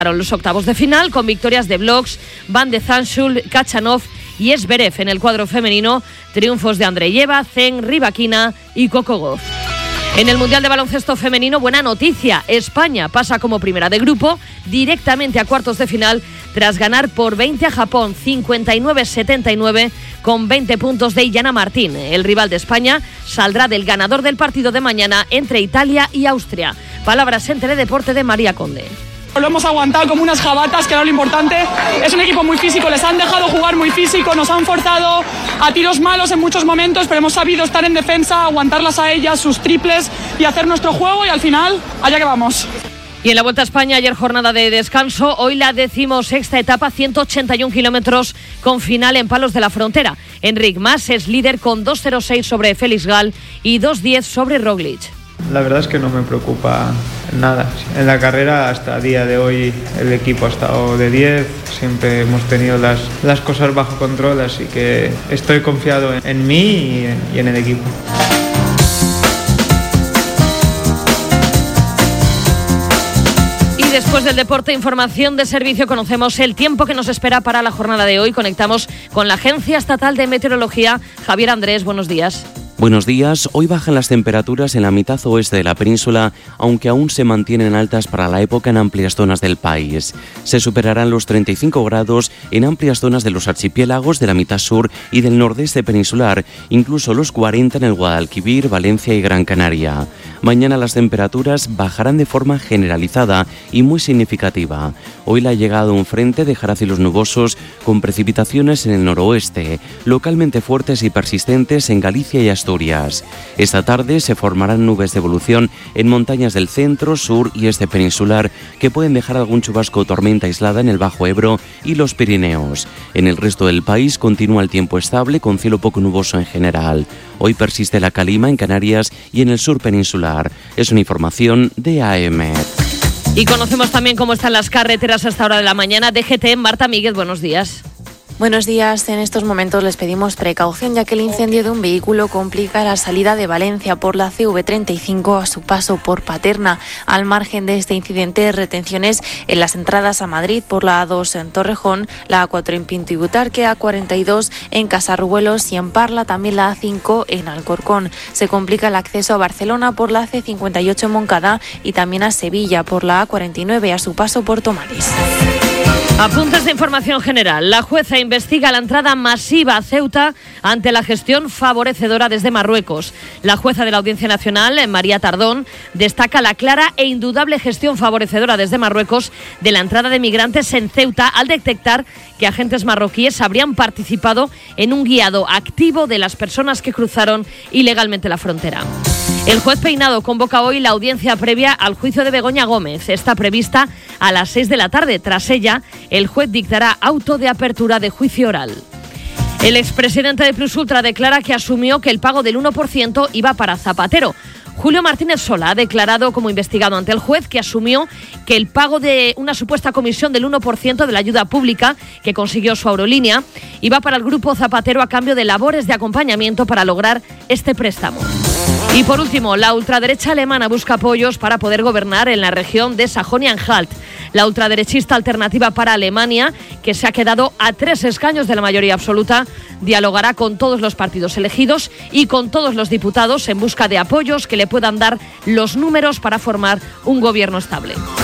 Los octavos de final con victorias de Bloks, Van de Zandt, Khachanov y Zverev. En el cuadro femenino, triunfos de Andreyeva, Zeng, Rybakina y Coco Gauff. En el Mundial de Baloncesto Femenino, buena noticia. España pasa como primera de grupo directamente a cuartos de final tras ganar por 20 a Japón, 59-79, con 20 puntos de Iyana Martín. El rival de España saldrá del ganador del partido de mañana entre Italia y Austria. Palabras en Teledeporte de María Conde. Lo hemos aguantado como unas jabatas, que era lo importante. Es un equipo muy físico, les han dejado jugar muy físico, nos han forzado a tiros malos en muchos momentos, pero hemos sabido estar en defensa, aguantarlas a ellas, sus triples y hacer nuestro juego, y al final, allá que vamos. Y en la Vuelta a España, ayer jornada de descanso, hoy la 16ª etapa, 181 kilómetros con final en Palos de la Frontera. Enric Mas es líder con 2.06 sobre Félix Gal y 2.10 sobre Roglic. La verdad es que no me preocupa nada. En la carrera hasta el día de hoy el equipo ha estado de 10, siempre hemos tenido las cosas bajo control, así que estoy confiado en mí y en el equipo. Y después del deporte, información de servicio, conocemos el tiempo que nos espera para la jornada de hoy. Conectamos con la Agencia Estatal de Meteorología. Javier Andrés, buenos días. Buenos días. Hoy bajan las temperaturas en la mitad oeste de la península, aunque aún se mantienen altas para la época en amplias zonas del país. Se superarán los 35 grados en amplias zonas de los archipiélagos de la mitad sur y del nordeste peninsular, incluso los 40 en el Guadalquivir, Valencia y Gran Canaria. Mañana las temperaturas bajarán de forma generalizada y muy significativa. Hoy la llegada de un frente dejará cielos nubosos con precipitaciones en el noroeste, localmente fuertes y persistentes en Galicia y Asturias. Esta tarde se formarán nubes de evolución en montañas del centro, sur y este peninsular que pueden dejar algún chubasco o tormenta aislada en el Bajo Ebro y los Pirineos. En el resto del país continúa el tiempo estable con cielo poco nuboso en general. Hoy persiste la calima en Canarias y en el sur peninsular. Es una información de AEMET. Y conocemos también cómo están las carreteras a esta hora de la mañana. DGT, Marta Míguez, buenos días. Buenos días. En estos momentos les pedimos precaución, ya que el incendio de un vehículo complica la salida de Valencia por la CV35 a su paso por Paterna. Al margen de este incidente, retenciones en las entradas a Madrid por la A2 en Torrejón, la A4 en Pinto y Butarque, A42 en Casarruelos y en Parla, también la A5 en Alcorcón. Se complica el acceso a Barcelona por la C58 en Moncada y también a Sevilla por la A49 a su paso por Tomares. Apuntes de información general. La jueza investiga la entrada masiva a Ceuta ante la gestión favorecedora desde Marruecos. La jueza de la Audiencia Nacional, María Tardón, destaca la clara e indudable gestión favorecedora desde Marruecos de la entrada de migrantes en Ceuta al detectar que agentes marroquíes habrían participado en un guiado activo de las personas que cruzaron ilegalmente la frontera. El juez Peinado convoca hoy la audiencia previa al juicio de Begoña Gómez. Está prevista a las 6 de la tarde. Tras ella, el juez dictará auto de apertura de juicio oral. El expresidente de Plus Ultra declara que asumió que el pago del 1% iba para Zapatero. Julio Martínez Sola ha declarado como investigado ante el juez que asumió que el pago de una supuesta comisión del 1% de la ayuda pública que consiguió su aerolínea iba para el grupo Zapatero a cambio de labores de acompañamiento para lograr este préstamo. Y por último, la ultraderecha alemana busca apoyos para poder gobernar en la región de Sajonia-Anhalt. La ultraderechista Alternativa para Alemania, que se ha quedado a 3 escaños de la mayoría absoluta, dialogará con todos los partidos elegidos y con todos los diputados en busca de apoyos que le puedan dar los números para formar un gobierno estable.